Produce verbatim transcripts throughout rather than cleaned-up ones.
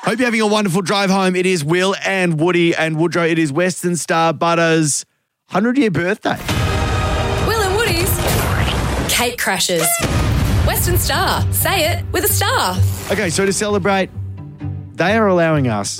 Hope you're having a wonderful drive home. It is Will and Woody and Woodrow. It is Western Star Butter's one hundred-year birthday. Will and Woody's Cake Crashers. Western Star. Say it with a star. Okay, so to celebrate, they are allowing us,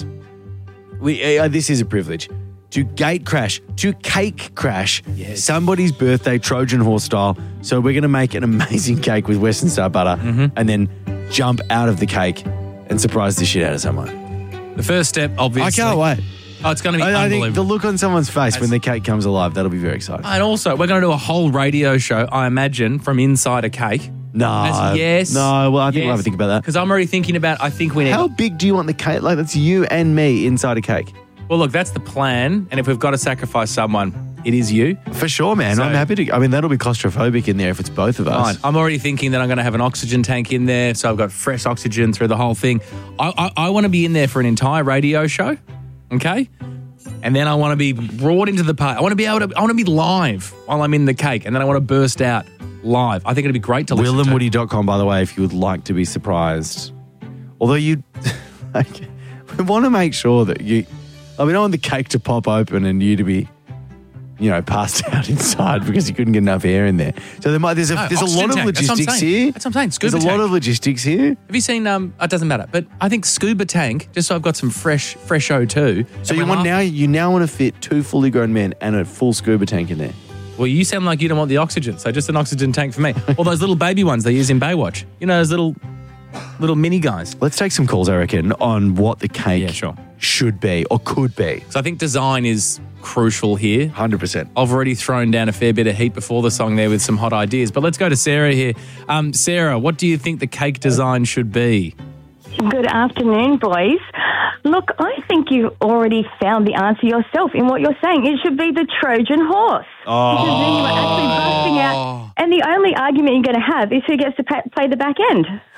we uh, this is a privilege, to gate crash, to cake crash Yes. somebody's birthday Trojan horse style. So we're going to make an amazing cake with Western Star Butter Mm-hmm. and then jump out of the cake and surprise the shit out of someone. The first step, obviously. I can't wait. Oh, it's going to be I, I think unbelievable. the look on someone's face when the cake comes alive, that'll be very exciting. And also, we're going to do a whole radio show, I imagine, from inside a cake. No. As- yes. No, well, I think yes. we'll have a think about that. Because I'm already thinking about, I think we need... How big do you want the cake? Like, that's you and me inside a cake. Well, look, that's the plan. And if we've got to sacrifice someone, it is you. For sure, man. So- I'm happy to. I mean, that'll be claustrophobic in there if it's both of us. Fine. I'm already thinking that I'm going to have an oxygen tank in there, so I've got fresh oxygen through the whole thing. I, I, I want to be in there for an entire radio show, okay? And then I want to be brought into the party. I want to be able to. I want to be live while I'm in the cake, and then I want to burst out live. I think it'd be great to listen will and to. woody dot com, by the way, if you would like to be surprised. Although you, like, we want to make sure that you. I mean, I want the cake to pop open and you to be, you know, passed out inside because you couldn't get enough air in there. So there might there's a No, there's a oxygen lot of tank. That's what I'm logistics saying. here. That's what I'm saying. Scuba There's a lot tank. of logistics here. Have you seen? Um, it doesn't matter, but I think scuba tank. Just so I've got some fresh, fresh O two. So you want now you now want to fit two fully grown men and a full scuba tank in there. Well, you sound like you don't want the oxygen, so just an oxygen tank for me. Or those little baby ones they use in Baywatch. You know, those little, little mini guys. Let's take some calls, I reckon, on what the cake Yeah, sure. should be or could be. So I think design is crucial here. one hundred percent. I've already thrown down a fair bit of heat before the song there with some hot ideas. But let's go to Sarah here. Um, Sarah, what do you think the cake design should be? Good afternoon, boys. Look, I think you've already found the answer yourself in what you're saying. It should be the Trojan horse. Oh. Because then you are actually busting out. And the only argument you're going to have is who gets to pa- play the back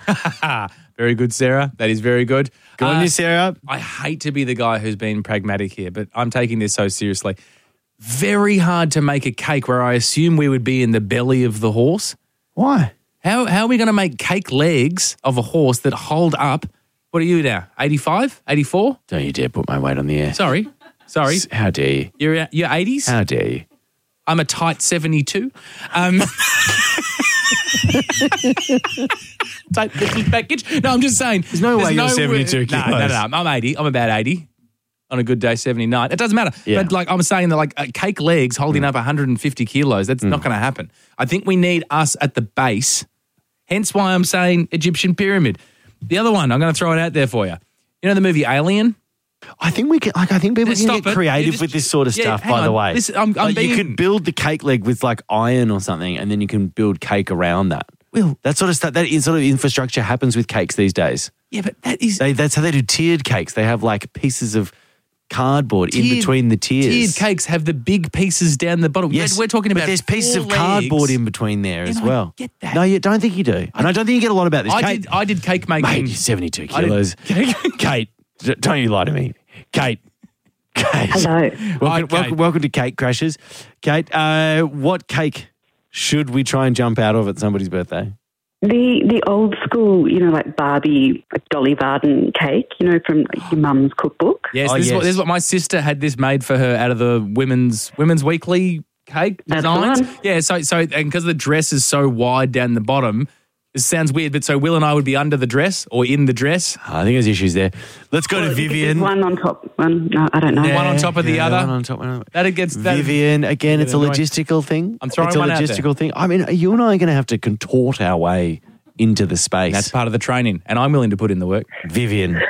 end. Very good, Sarah. That is very good. Go on, Uh, you, Sarah. I hate to be the guy who's been pragmatic here, but I'm taking this so seriously. Very hard to make a cake where I assume we would be in the belly of the horse. Why? How, how are we going to make cake legs of a horse that hold up? What are you now? eighty-five? eighty-four? Don't you dare put my weight on the air. Sorry. Sorry. S- How dare you? You're, you're eighties? How dare you? I'm a tight seventy-two. Um, tight little package. No, I'm just saying. There's no way you're seventy-two No, no, kilos. no, no. I'm eighty. I'm about eighty. On a good day, seventy-nine. It doesn't matter. Yeah. But like I'm saying that like uh, cake legs holding up one hundred fifty kilos, that's not going to happen. I think we need us at the base. Hence why I'm saying Egyptian pyramid. The other one, I'm going to throw it out there for you. You know the movie Alien? I think we can. Like, I think people Just can stop get it. creative You just- with this sort of yeah, stuff. hang By the on. way, Listen, I'm- I'm Like, you being- could build the cake leg with like iron or something, and then you can build cake around that. Well, That sort of stuff. That is sort of infrastructure happens with cakes these days. yeah, but that is They, that's how they do tiered cakes. They have like pieces of cardboard in Tiered- between the tiers. Tiered cakes have the big pieces down the bottom. Yes, we're, we're talking about but there's pieces four of cardboard legs. in between there as Yeah, I well. get that. No, you don't think you do, and I don't think you get a lot about this. I Kate, did. I did cake making. mate, you're seventy-two I did- kilos. Kate, d- don't you lie to me, Kate. Kate. Hello. Welcome, Hi, Kate. welcome, welcome to Cake Crashers. Kate, uh, what cake should we try and jump out of at somebody's birthday? The the old school, you know, like Barbie, like Dolly Varden cake, you know, from like, your mum's cookbook. Yes, Oh, this, Is what, yes. this is what my sister had this made for her out of the women's women's weekly cake That's the designs. one. Yeah, so so and because the dress is so wide down the bottom, it sounds weird. But so Will and I would be under the dress or in the dress, I think there's issues there. Let's go Well, to you could do Vivian. One on top, one, no, I don't know. Yeah. one on top of the Yeah, other. One on top, one on that it gets that, Vivian, again, it's a annoying. logistical thing. I'm throwing It's a one out there. logistical thing. I mean, you and I are going to have to contort our way into the space. That's part of the training, and I'm willing to put in the work. Vivian.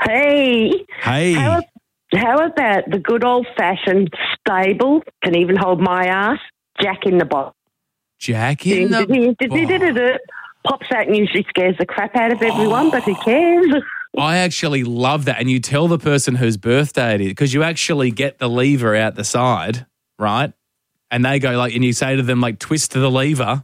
Hey, Hey. how, how about the good old fashioned stable, can even hold my ass, Jack in the box. Jack in the. Pops out and usually scares the crap out of everyone, but who cares? I actually love that. And you tell the person whose birthday it is because you actually get the lever out the side, right? And they go like, and you say to them like, twist to the lever.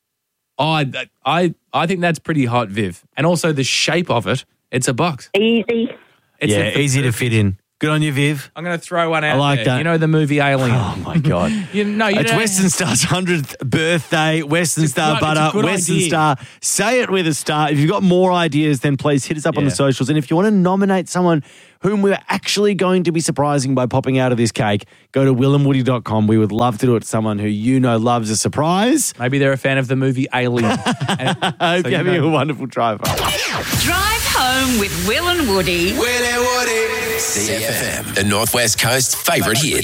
Oh, I, I, I think that's pretty hot, Viv. And also the shape of it, it's a box. Easy. It's yeah, the- easy to fit in. Good on you, Viv. I'm going to throw one out I like there. that. You know the movie Alien? Oh, my God. you know, you It's know, Western Star's hundredth birthday. Western It's a Star good- it's a Butter. good Western idea. Star. Say it with a star. If you've got more ideas, then please hit us up on Yeah. the socials. And if you want to nominate someone whom we're actually going to be surprising by popping out of this cake, go to will and woody dot com. We would love to do it to someone who you know loves a surprise. Maybe they're a fan of the movie Alien. And- I hope so you're you having know. a wonderful drive home. Drive home with Will and Woody. Willie Woody. C F M, the Northwest Coast favourite hit.